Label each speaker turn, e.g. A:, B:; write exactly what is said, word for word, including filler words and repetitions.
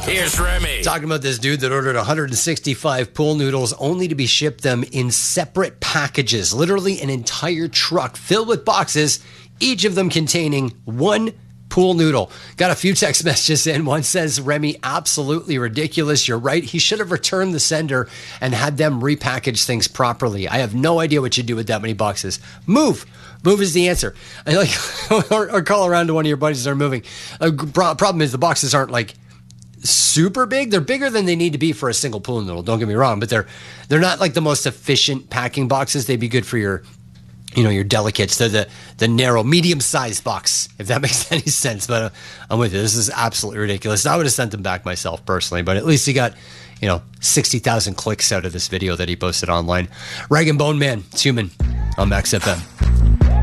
A: Here's Remy.
B: Talking about this dude that ordered one hundred sixty-five pool noodles only to be shipped them in separate packages. Literally an entire truck filled with boxes, each of them containing one pool noodle. Got a few text messages in. One says, Remy, absolutely ridiculous. You're right. He should have returned the sender and had them repackage things properly. I have no idea what you do with that many boxes. Move. Move is the answer. I like, or, or call around to one of your buddies that are moving. A pro- problem is the boxes aren't like super big. They're bigger than they need to be for a single pool noodle. Don't get me wrong, but they're they're not like the most efficient packing boxes. They'd be good for your, you know, your delicates. They're the the narrow, medium sized box, if that makes any sense. But uh, I'm with you. This is absolutely ridiculous. I would have sent them back myself personally, but at least he got, you know, sixty thousand clicks out of this video that he posted online. Rag and Bone Man, it's human on Max F M.